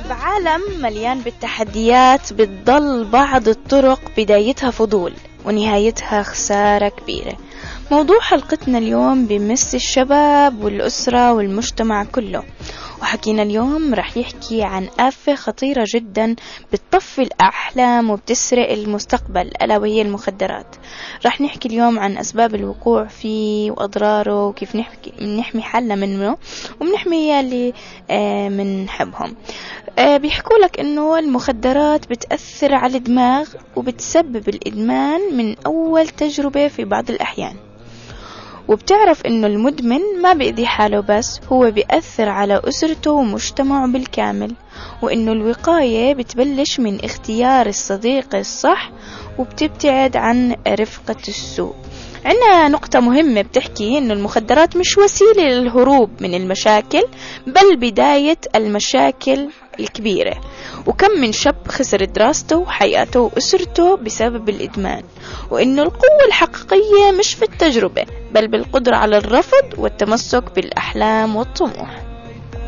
بعالم مليان بالتحديات بتضل بعض الطرق بدايتها فضول ونهايتها خسارة كبيرة. موضوع حلقتنا اليوم بيمس الشباب والأسرة والمجتمع كله، وحكينا اليوم رح يحكي عن آفة خطيرة جدا بتطفي الأحلام وبتسرق المستقبل، ألا وهي المخدرات. رح نحكي اليوم عن أسباب الوقوع فيه وأضراره وكيف نحمي حالنا منه وبنحمي اللي منحبهم. بيحكوا لك إنه المخدرات بتأثر على الدماغ وبتسبب الإدمان من أول تجربة في بعض الأحيان. وبتعرف إنه المدمن ما بيأذي حاله بس، هو بيأثر على أسرته ومجتمعه بالكامل، وإنه الوقاية بتبلش من اختيار الصديق الصح وبتبتعد عن رفقة السوء. عنا نقطة مهمة بتحكي إنه المخدرات مش وسيلة للهروب من المشاكل، بل بداية المشاكل الكبيرة. وكم من شاب خسر دراسته وحياته وأسرته بسبب الإدمان، وإنه القوة الحقيقية مش في التجربة بل بالقدرة على الرفض والتمسك بالأحلام والطموح.